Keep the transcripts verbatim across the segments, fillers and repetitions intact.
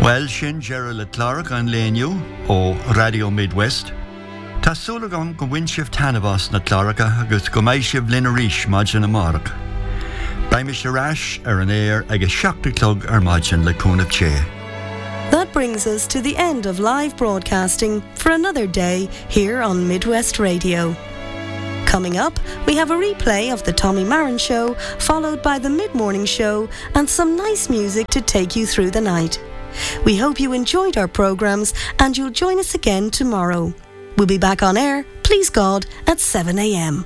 Well, sin Gerald Clark an léniu ó Radio Midwest. Tá súlagan go bhain sibh tanamhas na Clarka agus go mbeidh sibh linn arís maidin na marach. Ba me sé rais ar an air agus seachta clog ar maidin le cúnamh sé. That brings us to the end of live broadcasting for another day here on Midwest Radio. Coming up, we have a replay of the Tommy Marin Show, followed by the mid-morning show and some nice music to take you through the night. We hope you enjoyed our programmes and you'll join us again tomorrow. We'll be back on air, please God, at seven a.m.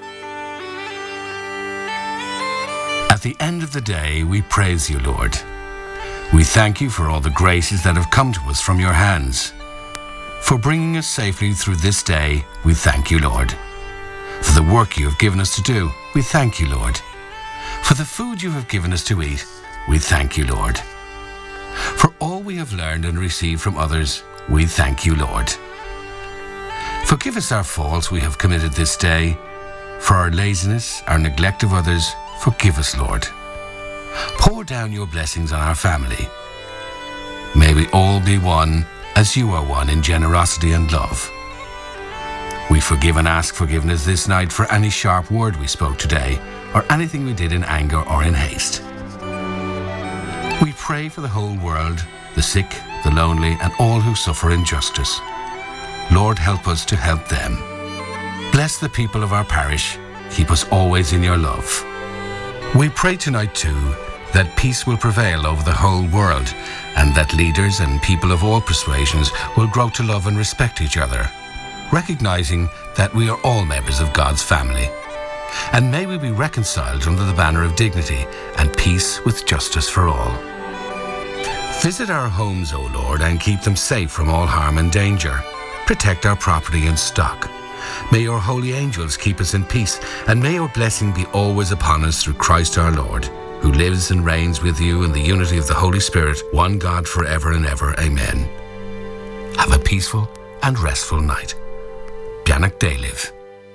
At the end of the day, we praise you, Lord. We thank you for all the graces that have come to us from your hands. For bringing us safely through this day, we thank you, Lord. For the work you have given us to do, we thank you, Lord. For the food you have given us to eat, we thank you, Lord. For all we have learned and received from others, we thank you, Lord. Forgive us our faults we have committed this day. For our laziness, our neglect of others, forgive us, Lord. Pour down your blessings on our family. May we all be one as you are one in generosity and love. We forgive and ask forgiveness this night for any sharp word we spoke today or anything we did in anger or in haste. We pray for the whole world, the sick, the lonely, and all who suffer injustice. Lord, help us to help them. Bless the people of our parish. Keep us always in your love. We pray tonight too that peace will prevail over the whole world and that leaders and people of all persuasions will grow to love and respect each other, recognizing that we are all members of God's family. And may we be reconciled under the banner of dignity and peace with justice for all. Visit our homes, O Lord, and keep them safe from all harm and danger. Protect our property and stock. May your holy angels keep us in peace, and may your blessing be always upon us through Christ our Lord, who lives and reigns with you in the unity of the Holy Spirit, one God forever and ever. Amen. Have a peaceful and restful night. Bianach Daliv.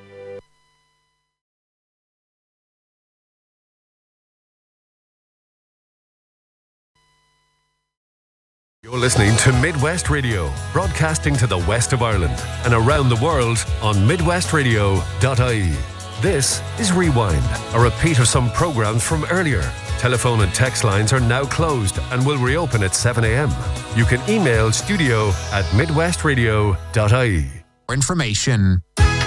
You're listening to Midwest Radio, broadcasting to the west of Ireland and around the world on midwest radio dot I E. This is Rewind, a repeat of some programmes from earlier. Telephone and text lines are now closed and will reopen at seven a.m. You can email studio at midwest radio dot I E. Information.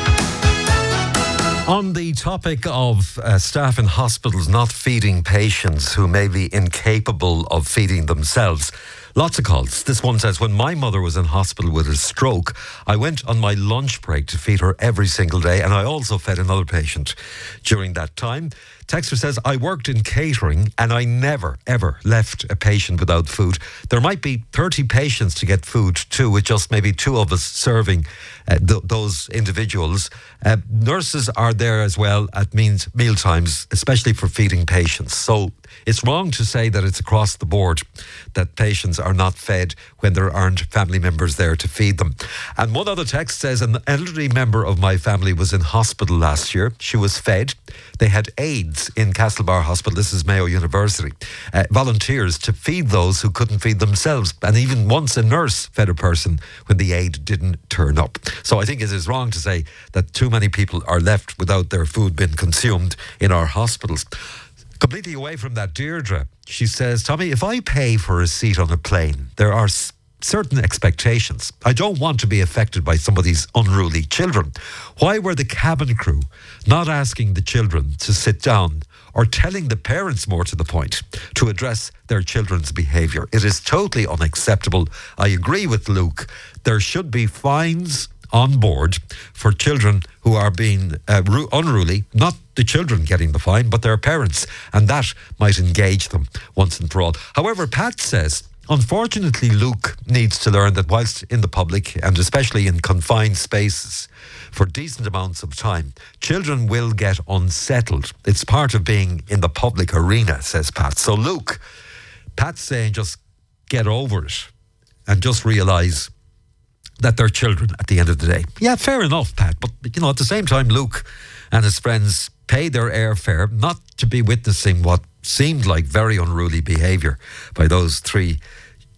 On the topic of uh, staff in hospitals not feeding patients who may be incapable of feeding themselves, lots of calls. This one says, when my mother was in hospital with a stroke, I went on my lunch break to feed her every single day, and I also fed another patient during that time. Texter says, I worked in catering and I never, ever left a patient without food. There might be thirty patients to get food too, with just maybe two of us serving uh, th- those individuals. Uh, nurses are there as well at means, meal times, especially for feeding patients. So it's wrong to say that it's across the board that patients are not fed when there aren't family members there to feed them. And one other text says, an elderly member of my family was in hospital last year. She was fed. They had aides in Castlebar Hospital, this is Mayo University, uh, volunteers to feed those who couldn't feed themselves. And even once a nurse fed a person when the aide didn't turn up. So I think it is wrong to say that too many people are left without their food being consumed in our hospitals. Completely away from that, Deirdre, she says, Tommy, if I pay for a seat on a plane, there are s- certain expectations. I don't want to be affected by somebody's unruly children. Why were the cabin crew not asking the children to sit down or telling the parents, more to the point, to address their children's behaviour? It is totally unacceptable. I agree with Luke. There should be fines on board for children who are being uh, ru- unruly, not the children getting the fine, but their parents, and that might engage them once and for all. However, Pat says, unfortunately, Luke needs to learn that whilst in the public, and especially in confined spaces, for decent amounts of time, children will get unsettled. It's part of being in the public arena, says Pat. So Luke, Pat's saying just get over it and just realise that they're children at the end of the day. Yeah, fair enough, Pat. But, you know, at the same time, Luke and his friends paid their airfare not to be witnessing what seemed like very unruly behaviour by those three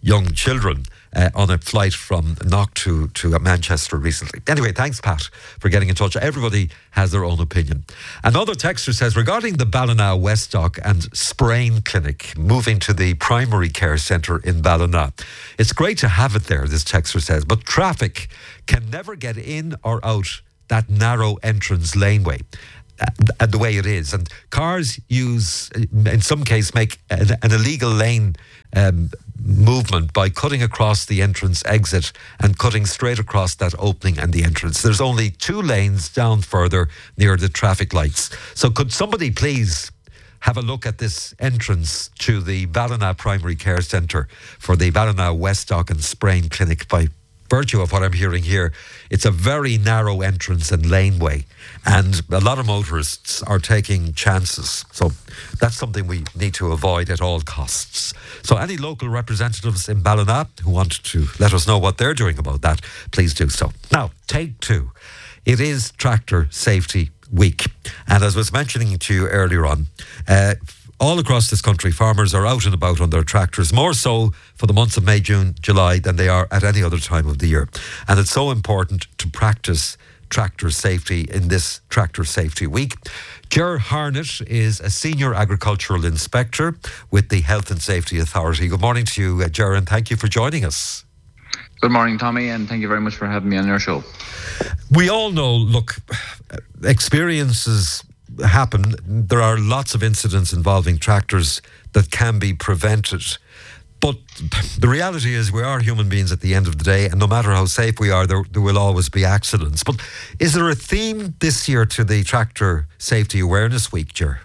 young children uh, on a flight from Knock to, to Manchester recently. Anyway, thanks, Pat, for getting in touch. Everybody has their own opinion. Another texter says, regarding the Ballina Westdock and Sprain Clinic moving to the primary care centre in Ballina, it's great to have it there, this texter says, but traffic can never get in or out that narrow entrance laneway. And the way it is, and cars use, in some case, make an, an illegal lane um, movement by cutting across the entrance exit and cutting straight across that opening and the entrance. There's only two lanes down further near the traffic lights. So could somebody please have a look at this entrance to the Ballina Primary Care Centre for the Ballina Westdock and Sprain Clinic? By virtue of what I'm hearing here, it's a very narrow entrance and laneway, and a lot of motorists are taking chances. So that's something we need to avoid at all costs. So any local representatives in Ballina who want to let us know what they're doing about that, please do so. Now, take two. It is Tractor Safety Week, and as I was mentioning to you earlier on, uh, all across this country, farmers are out and about on their tractors, more so for the months of May, June, July than they are at any other time of the year. And it's so important to practice tractor safety in this Tractor Safety Week. Ger Harnett is a Senior Agricultural Inspector with the Health and Safety Authority. Good morning to you, Ger, and thank you for joining us. Good morning, Tommy, and thank you very much for having me on your show. We all know, look, experiences happen. There are lots of incidents involving tractors that can be prevented. But the reality is we are human beings at the end of the day, and no matter how safe we are, there, there will always be accidents. But is there a theme this year to the Tractor Safety Awareness Week, Ger?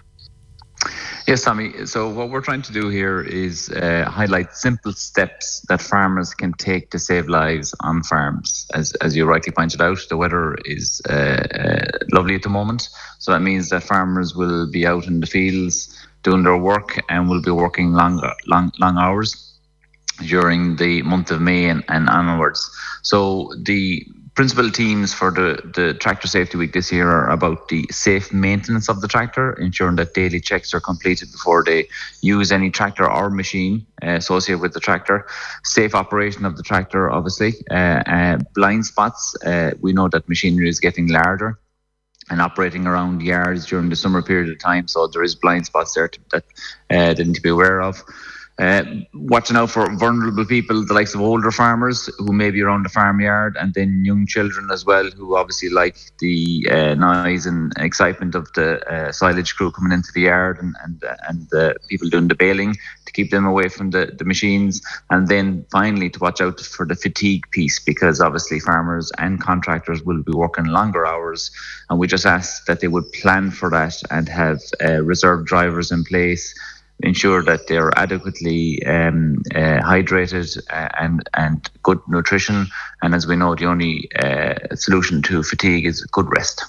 Yes, Tommy. So what we're trying to do here is uh, highlight simple steps that farmers can take to save lives on farms. As as you rightly pointed out, the weather is uh, uh, lovely at the moment. So that means that farmers will be out in the fields doing their work and will be working long, long, long hours during the month of May and, and onwards. So the principal themes for the, the Tractor Safety Week this year are about the safe maintenance of the tractor, ensuring that daily checks are completed before they use any tractor or machine uh, associated with the tractor, safe operation of the tractor, obviously, uh, uh, blind spots. Uh, we know that machinery is getting larger and operating around yards during the summer period of time, so there is blind spots there to, that uh, they need to be aware of. Uh, watching out for vulnerable people, the likes of older farmers who may be around the farmyard, and then young children as well, who obviously like the uh, noise and excitement of the uh, silage crew coming into the yard and and, uh, and the people doing the baling, to keep them away from the, the machines. And then finally to watch out for the fatigue piece, because obviously farmers and contractors will be working longer hours, and we just ask that they would plan for that and have uh, reserve drivers in place, ensure that they're adequately um, uh, hydrated uh, and and good nutrition. And as we know, the only uh, solution to fatigue is good rest.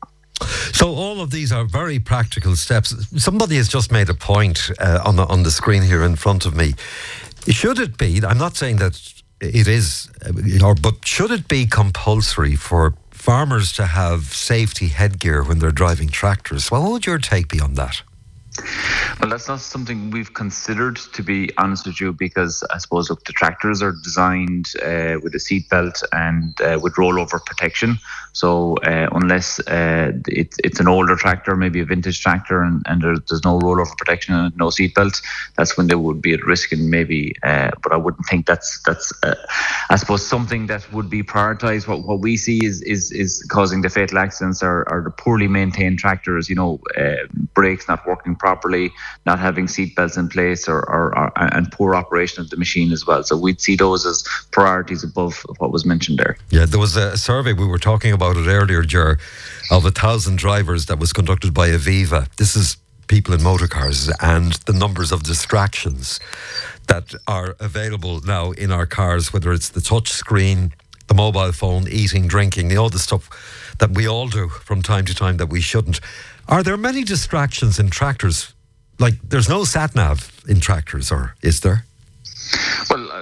So all of these are very practical steps. Somebody has just made a point uh, on the on the screen here in front of me. Should it be, I'm not saying that it is, or but should it be compulsory for farmers to have safety headgear when they're driving tractors? What would your take be on that? Well, that's not something we've considered, to be honest with you, because I suppose, look, the tractors are designed uh, with a seatbelt and uh, with rollover protection. So uh, unless uh, it, it's an older tractor, maybe a vintage tractor, and, and there, there's no rollover protection and no seatbelt, that's when they would be at risk. And maybe, uh, but I wouldn't think that's that's uh, I suppose something that would be prioritised. What what we see is is is causing the fatal accidents are, are the poorly maintained tractors. You know, uh, brakes not working properly, not having seatbelts in place, or, or, or and poor operation of the machine as well. So we'd see those as priorities above what was mentioned there. Yeah, there was a survey, we were talking about it earlier, Ger, of a thousand drivers that was conducted by Aviva. This is people in motor cars, and the numbers of distractions that are available now in our cars, whether it's the touch screen, the mobile phone, eating, drinking, all the stuff that we all do from time to time that we shouldn't. Are there many distractions in tractors? Like, there's no sat-nav in tractors, or is there? Well, uh,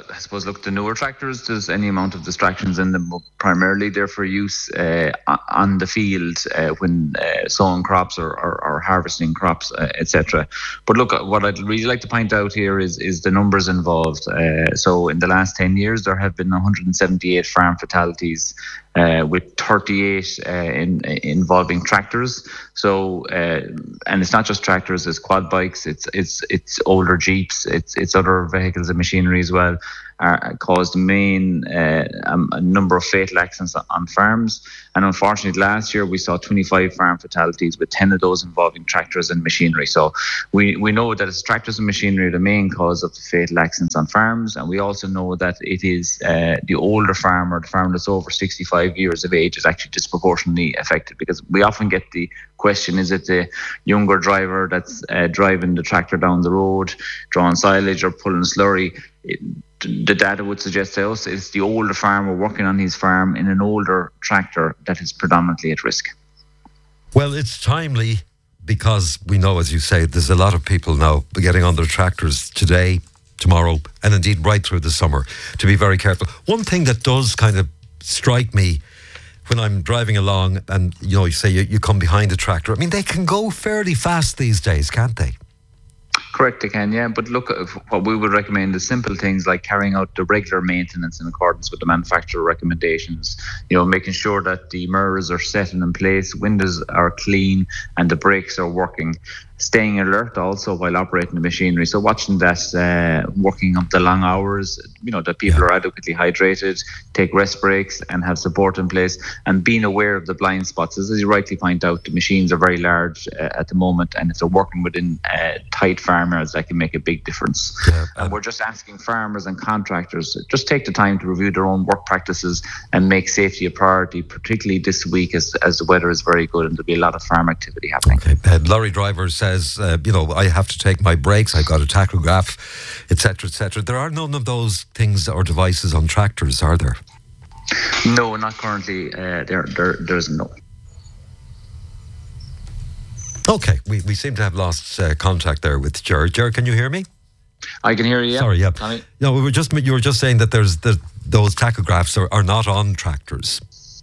I suppose, look, the newer tractors, there's any amount of distractions in them, but primarily they're for use uh, on the field uh, when uh, sowing crops or, or, or harvesting crops, uh, et cetera. But look, what I'd really like to point out here is is the numbers involved. Uh, so in the last ten years, there have been one hundred seventy-eight farm fatalities, Uh, with thirty-eight uh, in, involving tractors. So, uh, and it's not just tractors; it's quad bikes, it's it's it's older Jeeps, it's it's other vehicles and machinery as well. Uh, caused main uh, um, a number of fatal accidents on farms. And unfortunately, last year we saw twenty-five farm fatalities, with ten of those involving tractors and machinery. So we, we know that it's tractors and machinery the main cause of the fatal accidents on farms. And we also know that it is uh, the older farmer, the farmer that's over sixty-five years of age, is actually disproportionately affected, because we often get the question, is it the younger driver that's uh, driving the tractor down the road, drawing silage or pulling slurry? It, the data would suggest to us it's the older farmer working on his farm in an older tractor that is predominantly at risk. Well, it's timely, because we know, as you say, there's a lot of people now getting on their tractors today, tomorrow, and indeed right through the summer, to be very careful. One thing that does kind of strike me when I'm driving along and, you know, you say you, you come behind a tractor, I mean, they can go fairly fast these days, can't they? Correct, they can, yeah. But look, what we would recommend is simple things like carrying out the regular maintenance in accordance with the manufacturer recommendations. You know, making sure that the mirrors are set and in place, windows are clean, and the brakes are working. Staying alert also while operating the machinery. So watching that, uh, working up the long hours, you know, that people yeah. are adequately hydrated, take rest breaks and have support in place, and being aware of the blind spots. As you rightly point out, the machines are very large uh, at the moment, and if they're working within uh, tight farm areas, that can make a big difference. Yeah, um, and we're just asking farmers and contractors, just take the time to review their own work practices and make safety a priority, particularly this week as, as the weather is very good and there'll be a lot of farm activity happening. Okay. Uh, lorry drivers says, uh, you know, I have to take my breaks, I've got a tachograph, et cetera, et cetera. There are none of those things or devices on tractors, are there? No, not currently. Uh, there, there, there's no. Okay, we, we seem to have lost uh, contact there with Ger. Ger, can you hear me? I can hear you. Yeah. Sorry, yeah. Tommy? No, we were just you were just saying that there's the, those tachographs are, are not on tractors.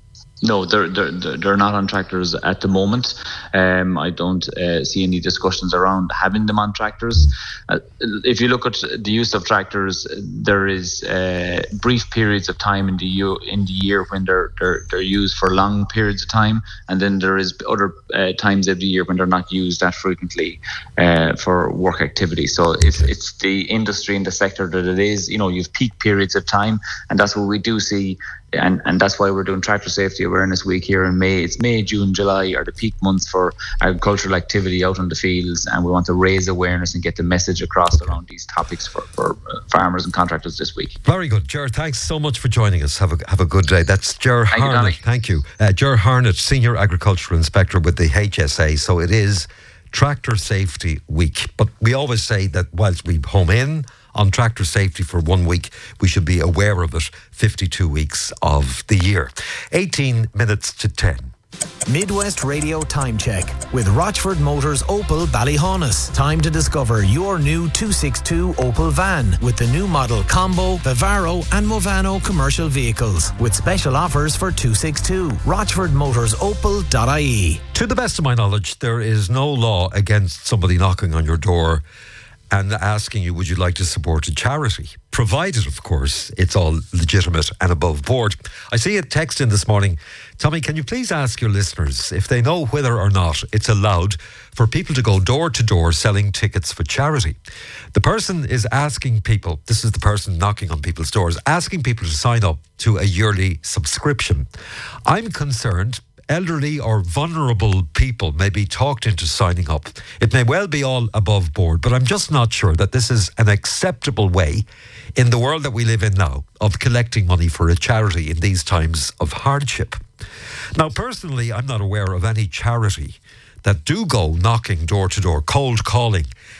No, they're, they're, they're not on tractors at the moment. Um, I don't uh, see any discussions around having them on tractors. Uh, if you look at the use of tractors, there is uh, brief periods of time in the year, in the year when they're, they're they're used for long periods of time, and then there is other uh, times of the year when they're not used that frequently uh, for work activity. So it's it's the industry and the sector that it is. You know, you've peak periods of time, and that's what we do see. And and that's why we're doing Tractor Safety Awareness Week here in May. It's May, June, July are the peak months for agricultural activity out on the fields, and we want to raise awareness and get the message across around these topics for, for uh, farmers and contractors this week. Very good. Ger, thanks so much for joining us. Have a have a good day. That's Ger Thank Harnett. You, Thank you. Uh, Ger Harnett, Senior Agricultural Inspector with the H S A. So it is Tractor Safety Week. But we always say that whilst we home in on tractor safety for one week, we should be aware of it fifty-two weeks of the year. eighteen minutes to ten. Midwest Radio Time Check with Rochford Motors Opel Ballyhaunis. Time to discover your new two sixty-two Opel van with the new model Combo, Vivaro and Movano commercial vehicles with special offers for two sixty-two. Rochford Motors Opel dot I E. To the best of my knowledge, there is no law against somebody knocking on your door and asking you, would you like to support a charity? Provided, of course, it's all legitimate and above board. I see a text in this morning. Tommy, can you please ask your listeners if they know whether or not it's allowed for people to go door to door selling tickets for charity? The person is asking people, this is the person knocking on people's doors, asking people to sign up to a yearly subscription. I'm concerned elderly or vulnerable people may be talked into signing up. It may well be all above board, but I'm just not sure that this is an acceptable way in the world that we live in now of collecting money for a charity in these times of hardship. Now, personally, I'm not aware of any charity that do go knocking door to door, cold calling,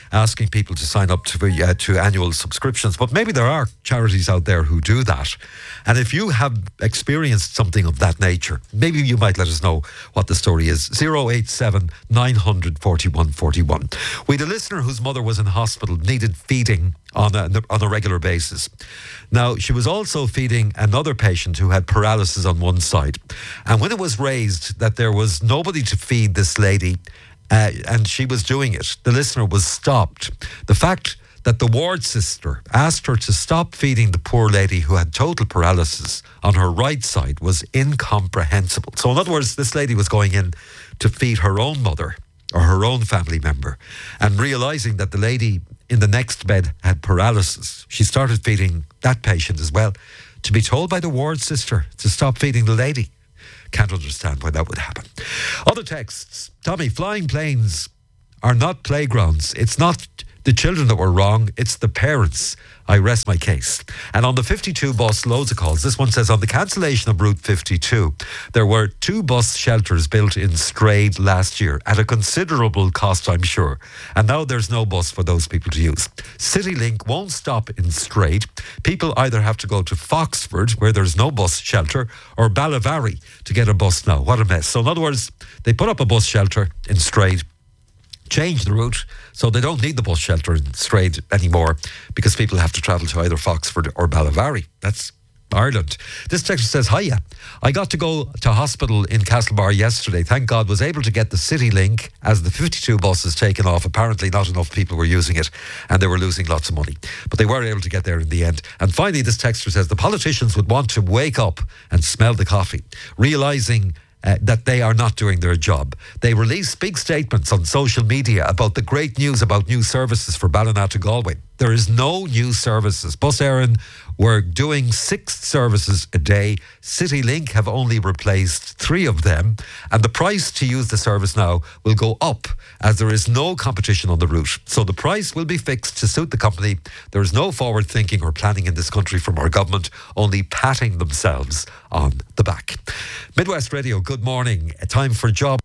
asking people to sign up to uh, to annual subscriptions. But maybe there are charities out there who do that. And if you have experienced something of that nature, maybe you might let us know what the story is. zero eight seven nine hundred forty-one forty-one. We had a listener whose mother was in hospital, needed feeding on a, on a regular basis. Now, she was also feeding another patient who had paralysis on one side. And when it was raised that there was nobody to feed this lady, uh, and she was doing it, the listener was stopped. The fact that the ward sister asked her to stop feeding the poor lady who had total paralysis on her right side was incomprehensible. So in other words, this lady was going in to feed her own mother or her own family member, and realising that the lady in the next bed had paralysis, she started feeding that patient as well, to be told by the ward sister to stop feeding the lady. Can't understand why that would happen. Other texts. Tommy, flying planes are not playgrounds. It's not the children that were wrong, it's the parents. I rest my case. And on the fifty-two bus, loads of calls. This one says, on the cancellation of Route fifty-two, there were two bus shelters built in Strade last year at a considerable cost, I'm sure. And now there's no bus for those people to use. CityLink won't stop in Strade. People either have to go to Foxford, where there's no bus shelter, or Ballyvarry to get a bus now. What a mess. So in other words, they put up a bus shelter in Strade, change the route, so they don't need the bus shelter in Strade anymore, because people have to travel to either Foxford or Ballyvarry. That's Ireland. This texter says, hiya, I got to go to hospital in Castlebar yesterday. Thank God was able to get the CityLink as the fifty-two bus is taken off. Apparently not enough people were using it and they were losing lots of money. But they were able to get there in the end. And finally, this texter says, the politicians would want to wake up and smell the coffee, realising Uh, that they are not doing their job. They release big statements on social media about the great news about new services for Ballina to Galway. There is no new services. Bus Éireann were doing six services a day. CityLink have only replaced three of them. And the price to use the service now will go up as there is no competition on the route. So the price will be fixed to suit the company. There is no forward thinking or planning in this country from our government, only patting themselves on the back. Midwest Radio, good morning. Time for job.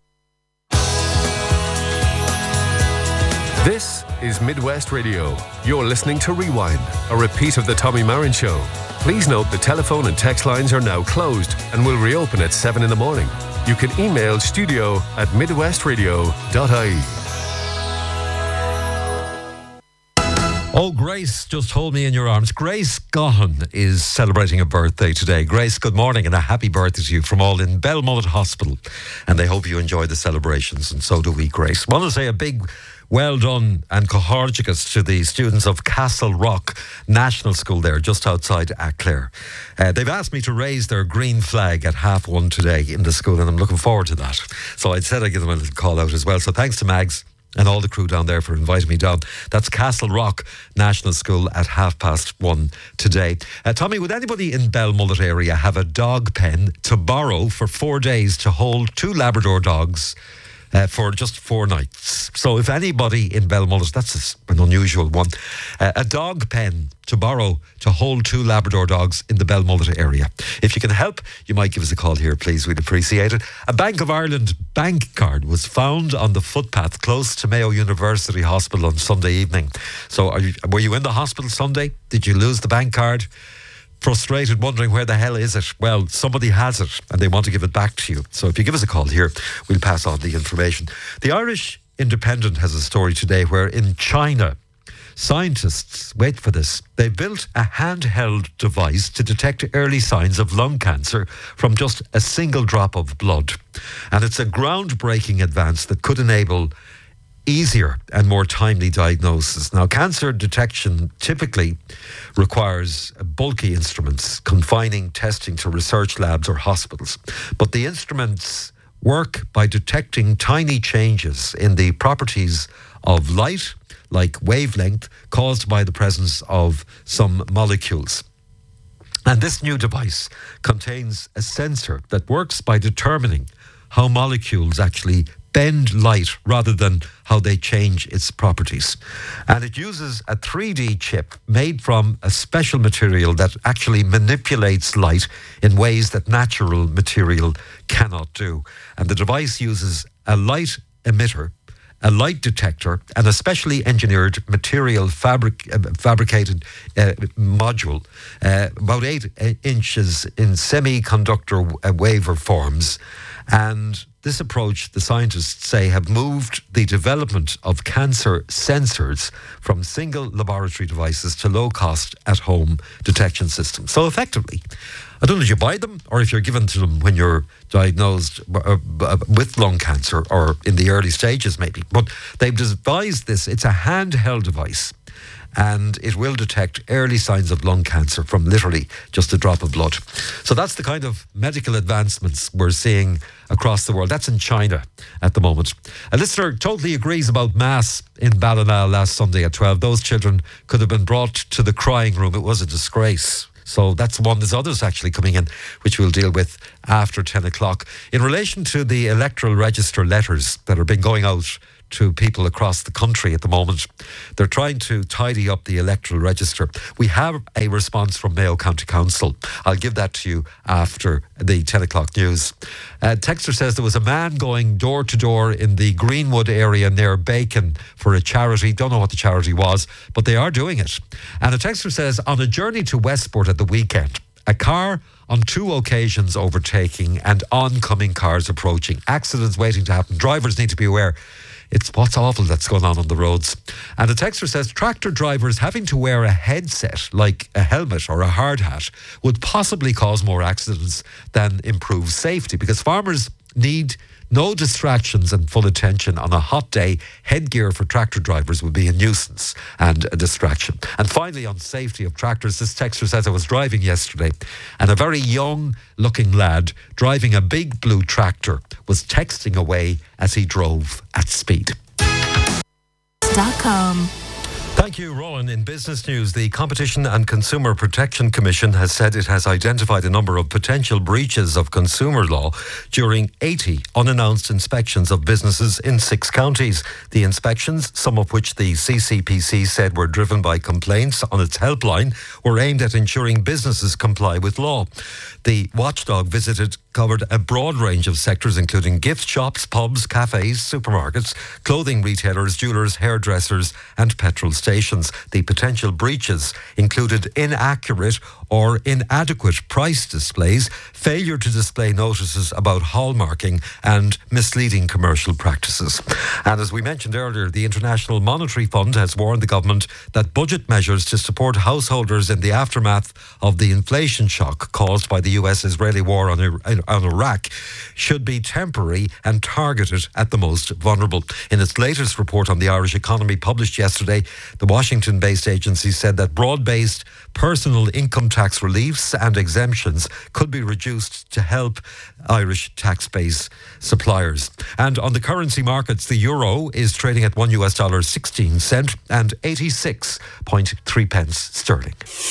This is Midwest Radio. You're listening to Rewind, a repeat of the Tommy Marin Show. Please note the telephone and text lines are now closed and will reopen at seven in the morning. You can email studio at midwestradio dot I E. Oh, Grace, just hold me in your arms. Grace Gahan is celebrating a birthday today. Grace, good morning and a happy birthday to you from all in Belmullet Hospital. And they hope you enjoy the celebrations, and so do we, Grace. I want to say a big well done and cohortigus to the students of Castle Rock National School there, just outside Aclair. Uh, they've asked me to raise their green flag at half one today in the school, and I'm looking forward to that. So I said I'd give them a little call out as well. So thanks to Mags and all the crew down there for inviting me down. That's Castle Rock National School at half past one today. Uh, Tommy, would anybody in Belmullet area have a dog pen to borrow for four days to hold two Labrador dogs uh, for just four nights? So if anybody in Belmullet, that's an unusual one, uh, a dog pen to borrow to hold two Labrador dogs in the Belmullet area. If you can help, you might give us a call here, please. We'd appreciate it. A Bank of Ireland bank card was found on the footpath close to Mayo University Hospital on Sunday evening. So are you, were you in the hospital Sunday? Did you lose the bank card? Frustrated, wondering where the hell is it? Well, somebody has it and they want to give it back to you. So if you give us a call here, we'll pass on the information. The Irish Independent has a story today where in China, scientists, wait for this, they built a handheld device to detect early signs of lung cancer from just a single drop of blood. And it's a groundbreaking advance that could enable easier and more timely diagnosis. Now, cancer detection typically requires bulky instruments, confining testing to research labs or hospitals. But the instruments work by detecting tiny changes in the properties of light, like wavelength, caused by the presence of some molecules. And this new device contains a sensor that works by determining how molecules actually bend light rather than how they change its properties. And it uses a three D chip made from a special material that actually manipulates light in ways that natural material cannot do. And the device uses a light emitter, a light detector, and a specially engineered material fabric, uh, fabricated uh, module, uh, about eight uh, inches in semiconductor uh, wafer forms. And this approach, the scientists say, have moved the development of cancer sensors from single laboratory devices to low-cost at-home detection systems. So effectively, I don't know if you buy them or if you're given to them when you're diagnosed with lung cancer or in the early stages maybe. But they've devised this. It's a handheld device, and it will detect early signs of lung cancer from literally just a drop of blood. So that's the kind of medical advancements we're seeing across the world. That's in China at the moment. A listener totally agrees about Mass in Ballina last Sunday at twelve. Those children could have been brought to the crying room. It was a disgrace. So that's one. There's others actually coming in, which we'll deal with after ten o'clock. In relation to the electoral register letters that are been going out to people across the country at the moment, they're trying to tidy up the electoral register. We have a response from Mayo County Council. I'll give that to you after the ten o'clock news. Uh, Texter says there was a man going door to door in the Greenwood area near Bacon for a charity. Don't know what the charity was, but they are doing it. And a Texter says, on a journey to Westport at the weekend, a car on two occasions overtaking and oncoming cars approaching. Accidents waiting to happen. Drivers need to be aware. It's what's awful that's going on on the roads. And the texter says tractor drivers having to wear a headset like a helmet or a hard hat would possibly cause more accidents than improve safety, because farmers need no distractions and full attention on a hot day. Headgear for tractor drivers would be a nuisance and a distraction. And finally, on safety of tractors, this texter says, I was driving yesterday and a very young looking lad driving a big blue tractor was texting away as he drove at speed. .com. Thank you, Rowan. In business news, the Competition and Consumer Protection Commission has said it has identified a number of potential breaches of consumer law during eighty unannounced inspections of businesses in six counties. The inspections, some of which the C C P C said were driven by complaints on its helpline, were aimed at ensuring businesses comply with law. The watchdog visited covered a broad range of sectors, including gift shops, pubs, cafes, supermarkets, clothing retailers, jewellers, hairdressers and petrol stations. The potential breaches included inaccurate or inadequate price displays, failure to display notices about hallmarking and misleading commercial practices. And as we mentioned earlier, the International Monetary Fund has warned the government that budget measures to support householders in the aftermath of the inflation shock caused by the U S-Israeli war on, on Iraq should be temporary and targeted at the most vulnerable. In its latest report on the Irish economy published yesterday, the Washington-based agency said that broad-based personal income tax reliefs and exemptions could be reduced to help Irish tax base suppliers. And on the currency markets, the euro is trading at one US dollar sixteen cent and eighty-six point three pence sterling.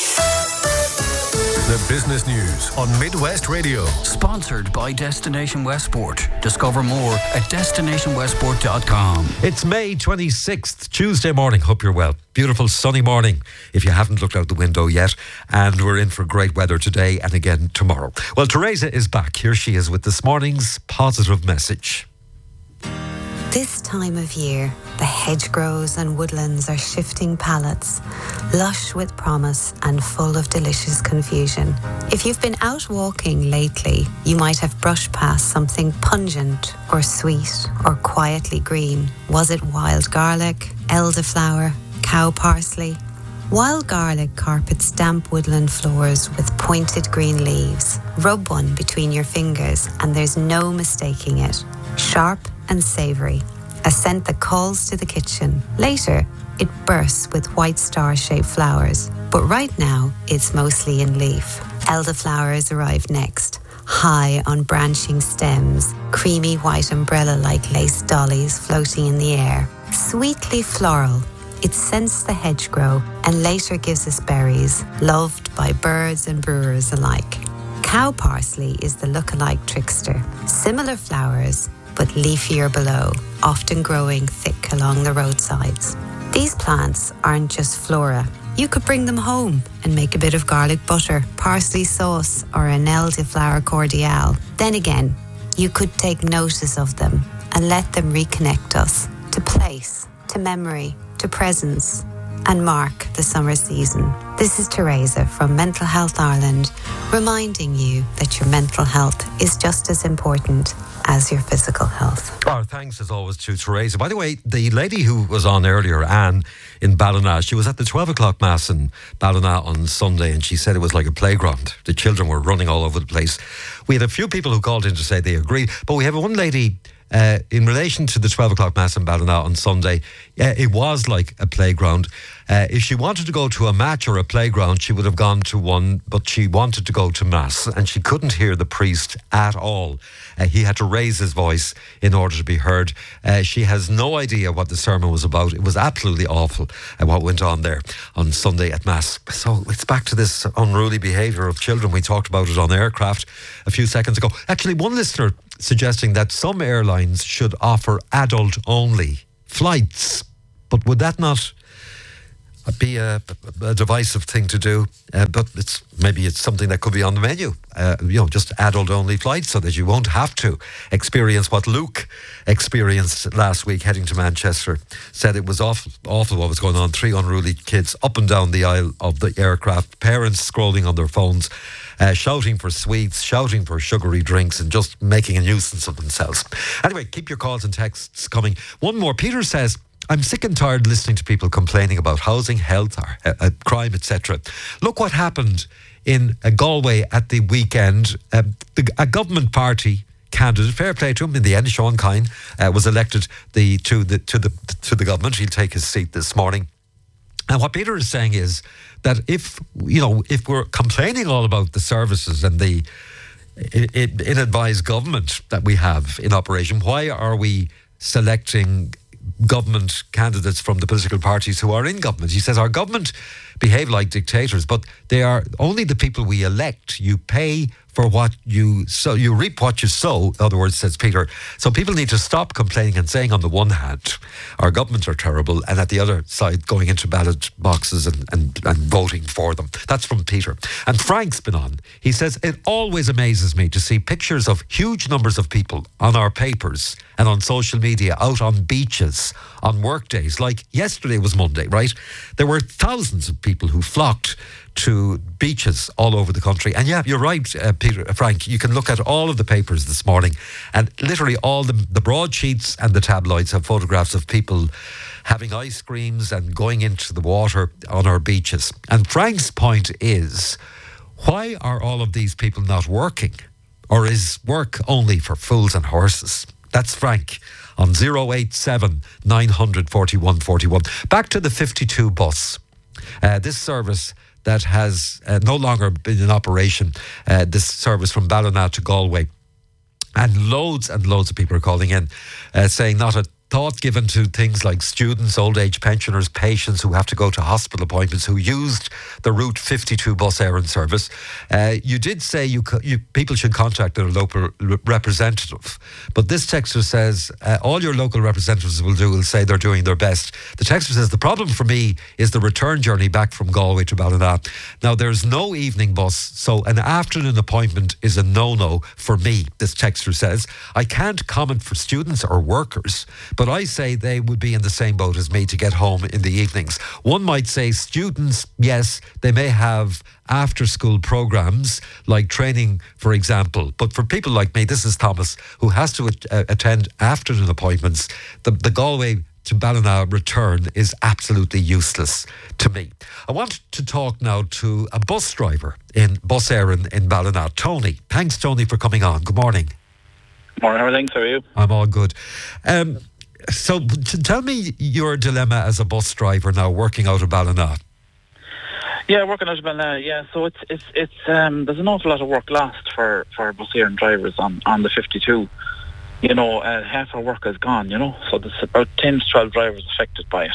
The business news on Midwest Radio. Sponsored by Destination Westport. Discover more at destination westport dot com. It's May twenty-sixth, Tuesday morning. Hope you're well. Beautiful sunny morning if you haven't looked out the window yet. And we're in for great weather today and again tomorrow. Well, Teresa is back. Here she is with this morning's positive message. This time of year, the hedgerows and woodlands are shifting palettes, lush with promise and full of delicious confusion. If you've been out walking lately, you might have brushed past something pungent or sweet or quietly green. Was it wild garlic, elderflower, cow parsley? Wild garlic carpets damp woodland floors with pointed green leaves. Rub one between your fingers and there's no mistaking it. Sharp and savoury, a scent that calls to the kitchen. Later, it bursts with white star-shaped flowers, but right now, it's mostly in leaf. Elderflowers arrive next, high on branching stems, creamy white umbrella-like lace dollies floating in the air. Sweetly floral, it scents the hedgerow and later gives us berries, loved by birds and brewers alike. Cow parsley is the look-alike trickster. Similar flowers, but leafier below, often growing thick along the roadsides. These plants aren't just flora. You could bring them home and make a bit of garlic butter, parsley sauce, or an elderflower cordial. Then again, you could take notice of them and let them reconnect us to place, to memory, to presence, and mark the summer season. This is Teresa from Mental Health Ireland, reminding you that your mental health is just as important as your physical health. Our thanks as always to Teresa. By the way, the lady who was on earlier, Anne, in Ballina, she was at the twelve o'clock Mass in Ballina on Sunday, and she said it was like a playground. The children were running all over the place. We had a few people who called in to say they agreed, but we have one lady uh, in relation to the twelve o'clock Mass in Ballina on Sunday. Uh, it was like a playground. Uh, if she wanted to go to a match or a playground, she would have gone to one, but she wanted to go to Mass, and she couldn't hear the priest at all. Uh, he had to raise his voice in order to be heard. Uh, she has no idea what the sermon was about. It was absolutely awful uh, what went on there on Sunday at Mass. So it's back to this unruly behaviour of children. We talked about it on Aircraft a few seconds ago. Actually, one listener suggesting that some airlines should offer adult-only flights. But would that not be a, a divisive thing to do? Uh, but it's maybe it's something that could be on the menu. Uh, you know, just adult-only flights so that you won't have to experience what Luke experienced last week heading to Manchester. Said it was awful, awful what was going on. Three unruly kids up and down the aisle of the aircraft, parents scrolling on their phones, Uh, shouting for sweets, shouting for sugary drinks, and just making a nuisance of themselves. Anyway, keep your calls and texts coming. One more. Peter says, I'm sick and tired listening to people complaining about housing, health, or, uh, uh, crime, et cetera. Look what happened in uh, Galway at the weekend. Uh, the, a government party candidate, fair play to him, in the end, Sean Kine, uh, was elected the, to the to the to the government. He'll take his seat this morning. And what Peter is saying is that if, you know, if we're complaining all about the services and the ill-advised government that we have in operation, why are we selecting government candidates from the political parties who are in government? He says our government behave like dictators, but they are only the people we elect. You pay for what you sow, you reap what you sow, in other words, says Peter. So people need to stop complaining and saying on the one hand, our governments are terrible, and at the other side, going into ballot boxes and, and, and voting for them. That's from Peter. And Frank's been on. He says, it always amazes me to see pictures of huge numbers of people on our papers and on social media, out on beaches, on work days. Like yesterday was Monday, right? There were thousands of people who flocked to beaches all over the country. And yeah, you're right, uh, Peter, uh, Frank, you can look at all of the papers this morning, and literally all the, the broadsheets and the tabloids have photographs of people having ice creams and going into the water on our beaches. And Frank's point is, why are all of these people not working? Or is work only for fools and horses? That's Frank on zero eight seven, nine hundred, forty-one forty-one. Back to the fifty-two bus. Uh, this service that has uh, no longer been in operation, uh, this service from Ballina to Galway. And loads and loads of people are calling in uh, saying not a thought given to things like students, old age pensioners, patients who have to go to hospital appointments, who used the Route fifty-two bus errand service. Uh, you did say you, co- you people should contact their local re- representative, but this texter says uh, all your local representatives will do will say they're doing their best. The texter says the problem for me is the return journey back from Galway to Ballina. Now there's no evening bus, so an afternoon appointment is a no-no for me, this texter says. I can't comment for students or workers, but I say they would be in the same boat as me to get home in the evenings. One might say students, yes, they may have after-school programs like training, for example. But for people like me, this is Thomas, who has to uh, attend afternoon appointments, the, the Galway to Ballina return is absolutely useless to me. I want to talk now to a bus driver in Bus Éireann in Ballina, Tony. Thanks, Tony, for coming on. Good morning. Morning, how are things? How are you? I'm all good. Um, so t- tell me your dilemma as a bus driver now working out of Ballina. Yeah, working out of Ballina, yeah. So it's it's it's um there's an awful lot of work lost for, for Bus Éireann drivers on, on the fifty-two. You know, uh, half our work is gone, you know. So there's about ten to twelve drivers affected by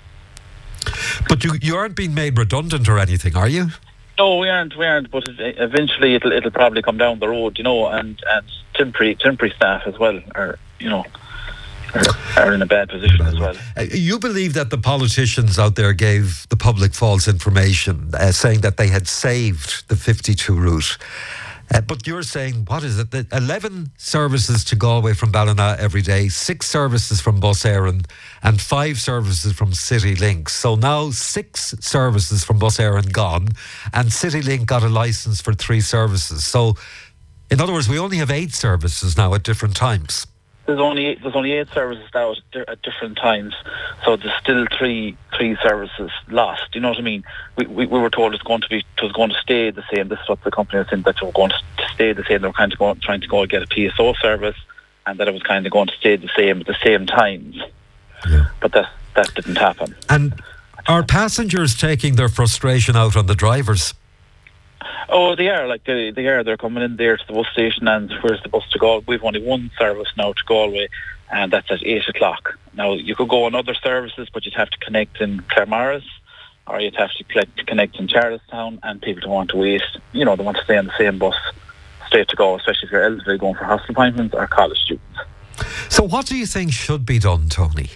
it. But you you aren't being made redundant or anything, are you? No, we aren't, we aren't, but it, eventually it'll it'll probably come down the road, you know, and, and temporary temporary staff as well are, you know, are, are in a bad position as well. Uh, you believe that the politicians out there gave the public false information, uh, saying that they had saved the fifty-two route. Uh, but you're saying, what is it? The eleven services to Galway from Ballina every day, six services from Bus Éireann, and five services from CityLink. So now six services from Bus Éireann gone, and CityLink got a licence for three services. So, in other words, we only have eight services now at different times. There's only eight, there's only eight services now at, di- at different times, so there's still three three services lost. You know what I mean? We we, we were told it's going to be it was going to stay the same. This is what the company was saying, that they were going to stay the same. They were kind of going, trying to go and get a P S O service, and that it was kind of going to stay the same at the same times. Yeah. But that that didn't happen. And are passengers taking their frustration out on the drivers? Oh, they are. Like they, they are. They're coming in there to the bus station, and where's the bus to go? We've only one service now to Galway, and that's at eight o'clock. Now you could go on other services, but you'd have to connect in Claremorris, or you'd have to collect, connect in Charlestown, and people don't want to wait. You know, they want to stay on the same bus straight to go, especially if you're elderly going for hospital appointments or college students. So, what do you think should be done, Tony?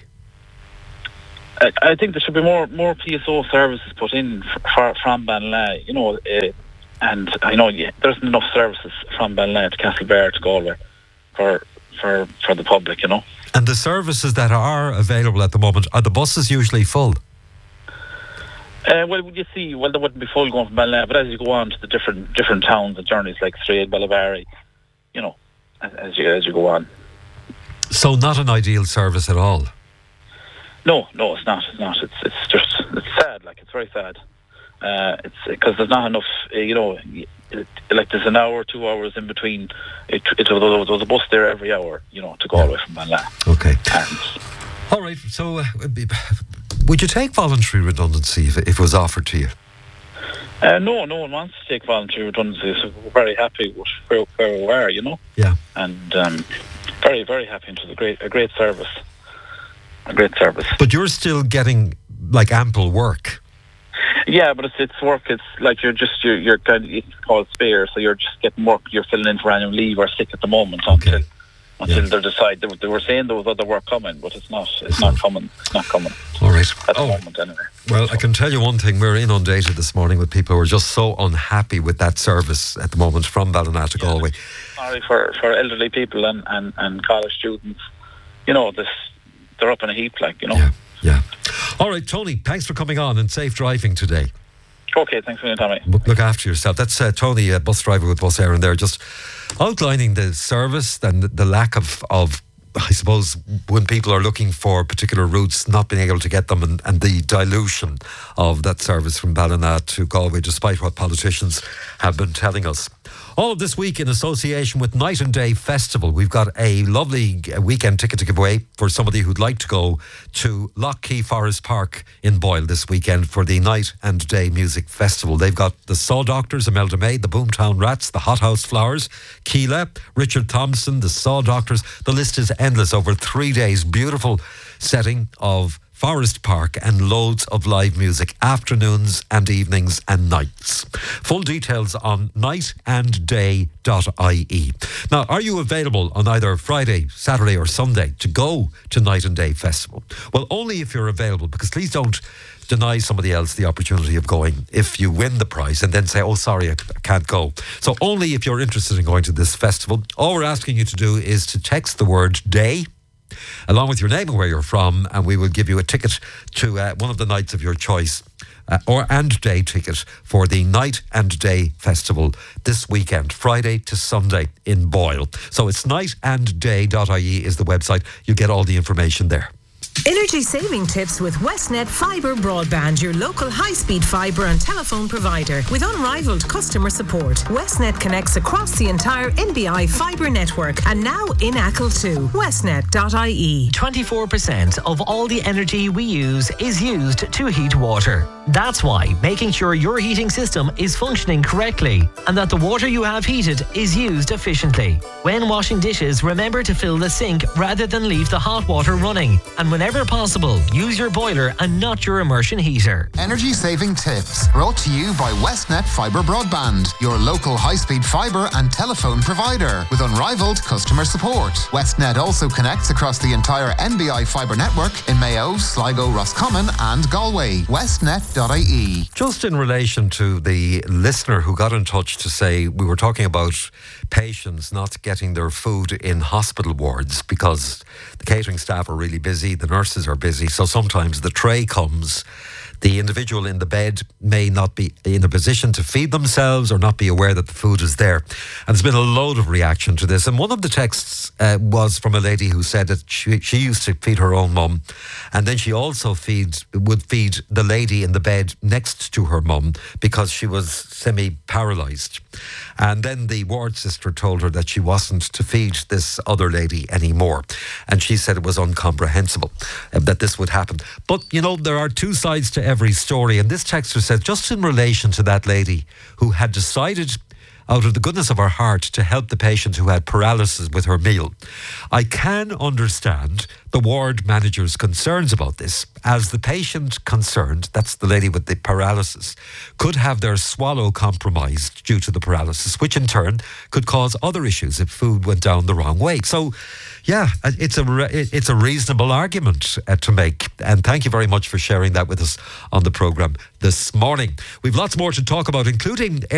I, I think there should be more more P S O services put in for, from Ballina. You know. Uh, And I know yeah, there's enough services from Ballina to Castlebar to Galway for for for the public, you know. And the services that are available at the moment, are the buses usually full? Uh, well, you see, well, they wouldn't be full going from Ballina, but as you go on to the different different towns and journeys like Strade, Bellavarie, you know, as, as you as you go on. So not an ideal service at all. No, no, it's not. It's not. It's it's just it's sad. Like it's very sad. Uh, it's because there's not enough, uh, you know, it, like there's an hour, two hours in between. It, it, there was a bus there every hour, you know, to go away from Ballina. Okay. And all right. So, uh, would you take voluntary redundancy if, if it was offered to you? Uh, no, no one wants to take voluntary redundancy. So we're very happy with where, where we are, you know. Yeah. And um, very, very happy. It was a great, a great service. A great service. But you're still getting like ample work. Yeah, but it's it's work. It's like you're just you're, you're kind of, it's called spare, so you're just getting work. You're filling in for annual leave or sick at the moment until Okay. until Yeah. they decide. They, they were saying there was other work coming, but it's not. It's, It's not not. coming. It's not coming All right. at the Oh, moment anyway. well, I can tell you one thing. We're inundated this morning with people who are just so unhappy with that service at the moment from Ballina to Galway. Sorry for, for elderly people and, and, and college students. You know, this they're up in a heap, like you know. Yeah. Yeah. All right, Tony, thanks for coming on and safe driving today. Okay, thanks for your time. Look, look after yourself. That's uh, Tony, a bus driver with Bus Éireann there, just outlining the service and the, the lack of, of, I suppose, when people are looking for particular routes, not being able to get them, and, and the dilution of that service from Ballina to Galway, despite what politicians have been telling us. All of this week in association with Night and Day Festival. We've got a lovely weekend ticket to give away for somebody who'd like to go to Lough Key Forest Park in Boyle this weekend for the Night and Day Music Festival. They've got the Saw Doctors, Imelda May, the Boomtown Rats, the Hothouse Flowers, Keela, Richard Thompson, the Saw Doctors. The list is endless over three days. Beautiful setting of Forest Park and loads of live music, afternoons and evenings and nights. Full details on night and day dot I E. Now, are you available on either Friday, Saturday or Sunday to go to Night and Day Festival? Well, only if you're available, because please don't deny somebody else the opportunity of going if you win the prize and then say, oh, sorry, I can't go. So only if you're interested in going to this festival. All we're asking you to do is to text the word day along with your name and where you're from, and we will give you a ticket to uh, one of the nights of your choice, uh, or and day ticket for the Night and Day Festival this weekend, Friday to Sunday in Boyle. So it's night and day dot I E is the website. You'll get all the information there. Energy saving tips with Westnet Fibre Broadband, your local high-speed fibre and telephone provider. With unrivaled customer support, Westnet connects across the entire N B I fibre network and now in Achill too. Westnet dot I E. twenty-four percent of all the energy we use is used to heat water. That's why making sure your heating system is functioning correctly and that the water you have heated is used efficiently. When washing dishes, remember to fill the sink rather than leave the hot water running. And whenever Whenever possible, use your boiler and not your immersion heater. Energy saving tips brought to you by Westnet Fibre Broadband, your local high-speed fibre and telephone provider with unrivaled customer support. Westnet also connects across the entire N B I fibre network in Mayo, Sligo, Roscommon and Galway. westnet dot I E. Just in relation to the listener who got in touch to say we were talking about patients not getting their food in hospital wards because the catering staff are really busy, the nurses are busy, so sometimes the tray comes. The individual in the bed may not be in a position to feed themselves or not be aware that the food is there. And there's been a load of reaction to this. And one of the texts uh, was from a lady who said that she, she used to feed her own mum. And then she also feed, would feed the lady in the bed next to her mum because she was semi-paralysed. And then the ward sister told her that she wasn't to feed this other lady anymore. And she said it was incomprehensible uh, that this would happen. But, you know, there are two sides to every story. And this texter said, just in relation to that lady who had decided out of the goodness of her heart to help the patient who had paralysis with her meal, I can understand the ward manager's concerns about this, as the patient concerned, that's the lady with the paralysis, could have their swallow compromised due to the paralysis, which in turn could cause other issues if food went down the wrong way. So, yeah, it's a it's a reasonable argument uh, to make. And thank you very much for sharing that with us on the programme this morning. We've lots more to talk about, including